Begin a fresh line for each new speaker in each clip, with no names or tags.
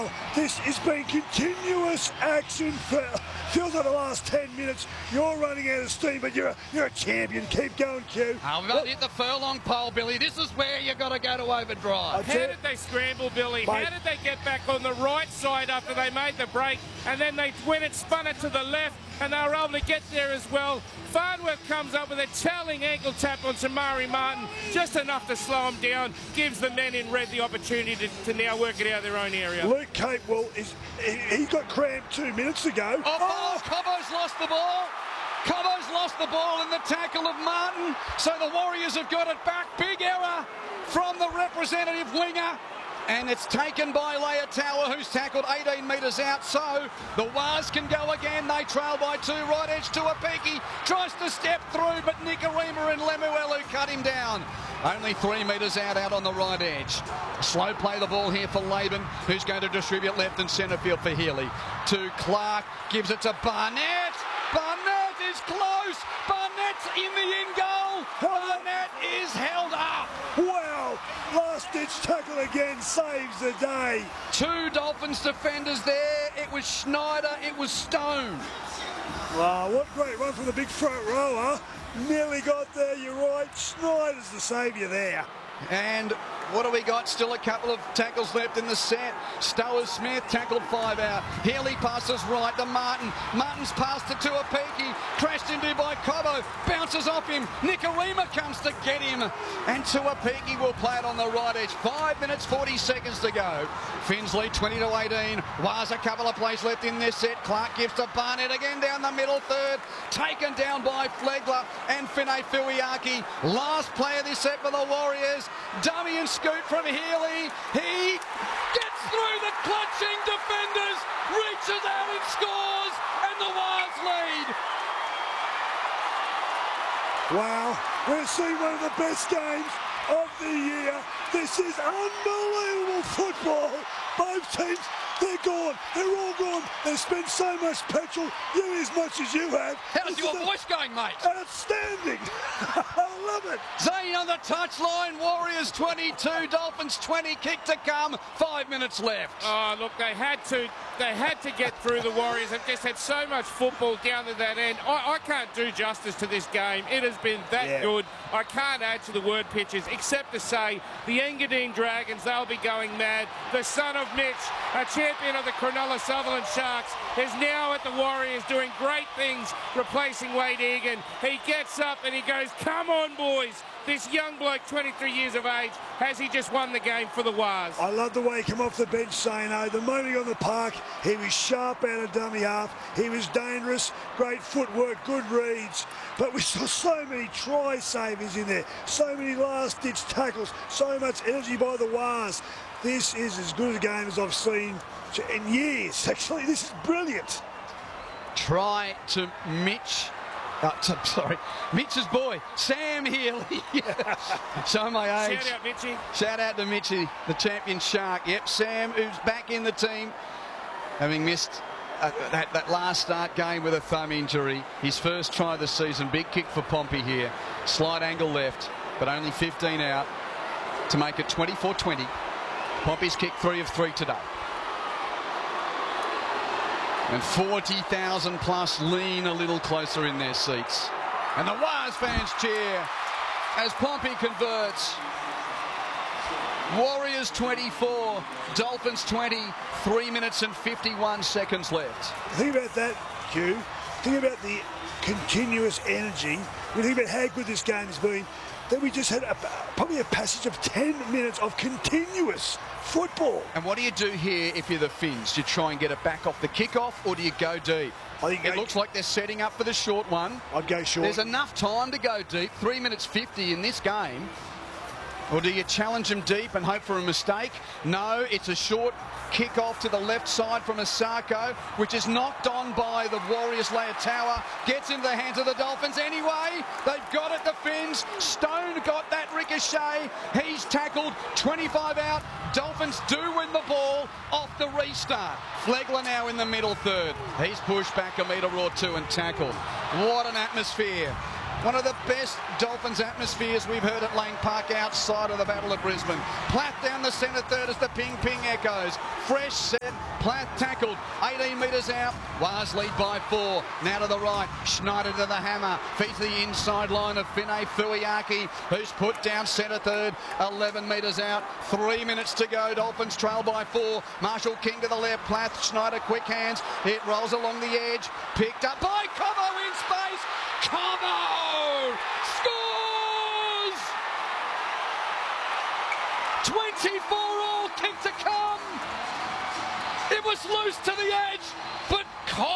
Wow, this has been continuous action for feels like the last 10 minutes. You're running out of steam, but you're a champion. Keep going, Q.
We've got to hit the furlong pole, Billy. This is where you've got to go to overdrive.
How did they scramble, Billy? How did they get back on the right side after they made the break? And then they went and spun it to the left, and they were able to get there as well. Farnworth comes up with a telling ankle tap on Samari Martin, just enough to slow him down, gives the men in red the opportunity to now work it out of their own area.
Luke Capewell, he got cramped 2 minutes ago.
Cobbo's lost the ball. Cobbo's lost the ball in the tackle of Martin, so the Warriors have got it back. Big error from the representative winger. And it's taken by Leotawa, who's tackled 18 metres out. So the Wars can go again. They trail by 2. Right edge to Apiki. Tries to step through, but Nikarima and Lemuelu cut him down. Only 3 metres out on the right edge. Slow play the ball here for Laban, who's going to distribute left and centre field for Healy. To Clark, gives it to Barnett. Barnett is close. Barnett's in the in goal. Barnett is held up.
Wow, last ditch tackle again, saves the day.
2 Dolphins defenders there. It was Schneider, it was Stone.
Wow, what great run from the big front rower. Nearly got there, you're right. Schneider's the saviour there.
And what do we got? Still a couple of tackles left in the set. Stowers Smith tackled 5 out. Healy passes right to Martin. Martin's passed it to Apiki. Crashed into by Cobbo. Bounces off him. Nikarima comes to get him. And Tuapiki will play it on the right edge. 5 minutes, 40 seconds to go. Finns lead 20-18. Was a couple of plays left in this set. Clark gives to Barnett again down the middle third. Taken down by Flegler and Finay Fuiaki. Last play of this set for the Warriors. Dummy and scoot from Healy. He gets through the clutching defenders, reaches out and scores, and the Wars lead.
Wow, we're seeing one of the best games of the year. This is unbelievable football. Both teams, they're gone. They're all gone. They've spent so much petrol, you as much as you have.
How's your voice going, mate?
Outstanding. I love it.
Zane on the touchline. Warriors 22, Dolphins 20. Kick to come. 5 minutes left.
Oh, look, they had to get through the Warriors. They've just had so much football down to that end. I can't do justice to this game. It has been that good. I can't add to the word pictures except to say the Engadine Dragons, they'll be going mad. The son of Mitch, a champion of the Cronulla Sutherland Sharks, is now at the Warriors doing great things, replacing Wade Egan. He gets up and he goes, come on, boys. This young bloke, 23 years of age, has he just won the game for the Wars?
I love the way he came off the bench, Sano. The moment he got on the park, he was sharp out of dummy half. He was dangerous, great footwork, good reads. But we saw so many try savers in there, so many last-ditch tackles, so much energy by the Wars. This is as good a game as I've seen in years, actually. This is brilliant.
Try to Mitch. Mitch's boy, Sam Healy. Show my age.
Shout out, Mitchy.
Shout out to Mitchy, the champion Shark. Yep, Sam, who's back in the team, having missed that last start game with a thumb injury. His first try of the season. Big kick for Pompey here. Slight angle left, but only 15 out to make it 24-20. Pompey's kicked 3 of 3 today. And 40,000 plus lean a little closer in their seats. And the Wars fans cheer as Pompey converts. Warriors 24, Dolphins 20, 3 minutes and 51 seconds left.
Think about that, Q. Think about the continuous energy. We think about how good this game has been. Then we just had probably a passage of 10 minutes of continuous football.
And what do you do here if you're the Finns? Do you try and get it back off the kickoff, or do you go deep?
I think
it looks like they're setting up for the short one.
I'd go short.
There's enough time to go deep, 3 minutes 50 in this game. Or do you challenge them deep and hope for a mistake? No, it's a short kick off to the left side from Asako, which is knocked on by the Warriors. Leotawa gets into the hands of the Dolphins anyway. They've got it, the Finns. Stone got that ricochet. He's tackled, 25 out. Dolphins do win the ball off the restart. Flegler now in the middle third. He's pushed back a metre or two and tackled. What an atmosphere. One of the best Dolphins atmospheres we've heard at Lang Park outside of the Battle of Brisbane. Platt down the centre third as the ping-ping echoes. Fresh set, Platt tackled, 18 metres out. Wars lead by 4. Now to the right, Schneider to the hammer. Feet to the inside line of Finay Fuiaki, who's put down centre third, 11 metres out. 3 minutes to go. Dolphins trail by 4. Marshall King to the left, Platt, Schneider, quick hands. It rolls along the edge, picked up by Cobbo in space. Cobbo scores! 24 all, kick to come. It was loose to the edge, but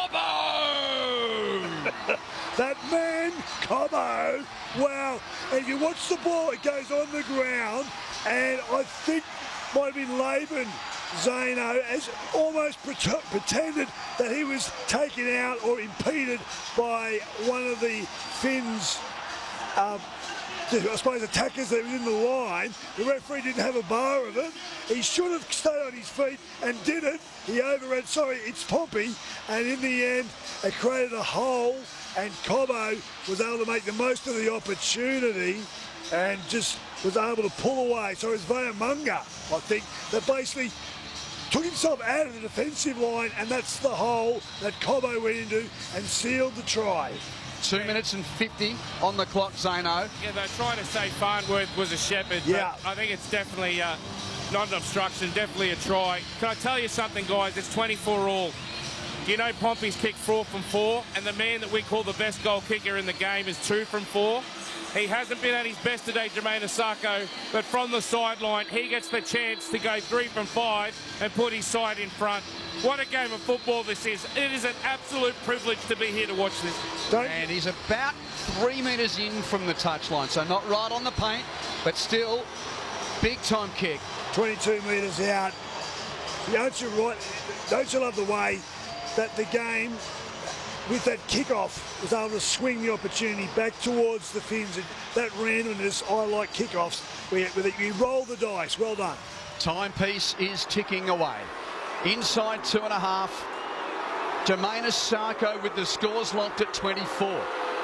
Cobbo!
That man, Cobbo, wow. If you watch the ball, it goes on the ground, and I think might have been Laban Zano has almost pretended that he was taken out or impeded by one of the Finns, I suppose, attackers that was in the line. The referee didn't have a bar of it. He should have stayed on his feet and did it. He overran, sorry, it's Pompey, and in the end, it created a hole, and Cobbo was able to make the most of the opportunity and just was able to pull away. So it was Vayamunga, I think, that basically took himself out of the defensive line, and that's the hole that Cobbo went into and sealed the try.
2 minutes and 50 on the clock, Zano.
Yeah, they're trying to say Farnworth was a shepherd,
yeah.
But I think it's definitely not an obstruction, definitely a try. Can I tell you something, guys? It's 24 all. You know Pompey's kicked 4 from 4, and the man that we call the best goal kicker in the game is 2 from 4. He hasn't been at his best today, Jermaine Asako, but from the sideline, he gets the chance to go 3 from 5 and put his side in front. What a game of football this is. It is an absolute privilege to be here to watch this.
And he's about 3 metres in from the touchline, so not right on the paint, but still big time kick.
22 metres out. Don't you love the way that the game, with that kickoff, was able to swing the opportunity back towards the Finns. That randomness, I like kickoffs where you roll the dice. Well done.
Timepiece is ticking away. Inside 2.5. Jermaine Asako with the scores locked at 24.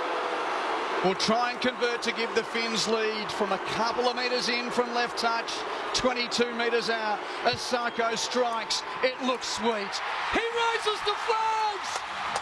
Will try and convert to give the Finns lead from a couple of metres in from left touch. 22 metres out. Asako strikes. It looks sweet. He raises the flags!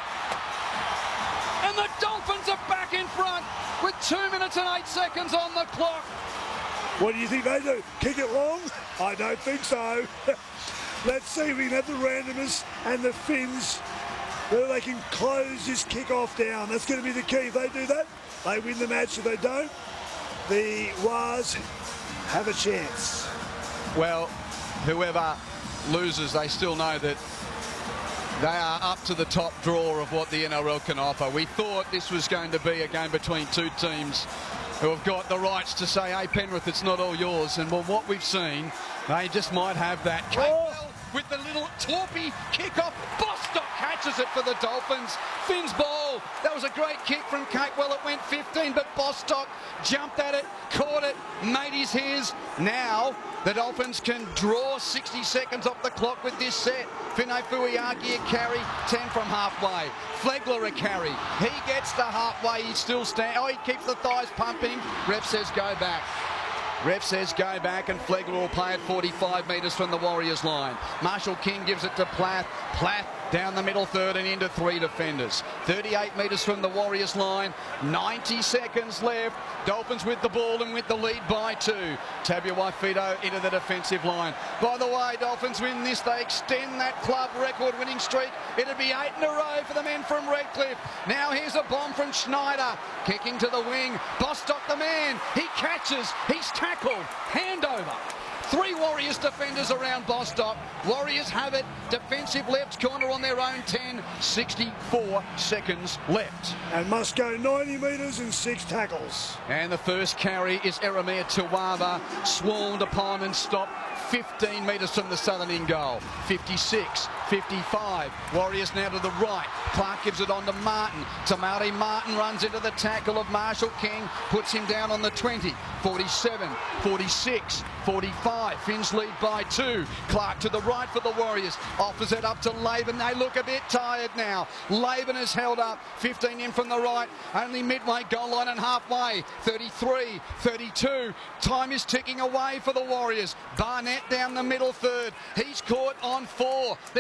And the Dolphins are back in front with 2 minutes and 8 seconds on the clock.
What do you think they do? Kick it long? I don't think so. Let's see if we can have the randomness and the Finns, whether they can close this kick-off down. That's going to be the key. If they do that, they win the match. If they don't, the Wars have a chance.
Well, whoever loses, they still know that they are up to the top drawer of what the NRL can offer. We thought this was going to be a game between two teams who have got the rights to say, hey, Penrith, it's not all yours. And well, what we've seen, they just might have that. Capewell with the little torpy kick-off. Bostock catches it for the Dolphins. Finn's ball. That was a great kick from Capewell. It went 15, but Bostock jumped at it, caught it, made his. Now the Dolphins can draw 60 seconds off the clock with this set. Finay Fuiaki a carry, 10 from halfway. Flegler a carry. He gets the halfway. He still stands. Oh, he keeps the thighs pumping. Ref says go back. Ref says go back, and Flegler will play at 45 metres from the Warriors line. Marshall King gives it to Platt. Platt down the middle third and into 3 defenders. 38 metres from the Warriors line. 90 seconds left. Dolphins with the ball and with the lead by 2. Tabuai-Fidow into the defensive line. By the way, Dolphins win this. They extend that club record winning streak. It'll be 8 in a row for the men from Redcliffe. Now here's a bomb from Schneider. Kicking to the wing. Bostock the man. He catches. He's tackled. Handover. 3 Warriors defenders around Bostock. Warriors have it. Defensive left corner on their own 10. 64 seconds left.
And must go 90 metres and 6 tackles.
And the first carry is Eremia Tuwaba. Swarmed upon and stopped 15 metres from the southern end goal. 56, 55. Warriors now to the right. Clark gives it on to Martin. Tamari Martin runs into the tackle of Marshall King, puts him down on the 20. 47, 46, 45. Finns lead by 2. Clark to the right for the Warriors. Offers it up to Laban. They look a bit tired now. Laban is held up. 15 in from the right. Only midway goal line and halfway. 33, 32. Time is ticking away for the Warriors. Barnett down the middle third. He's caught on 4.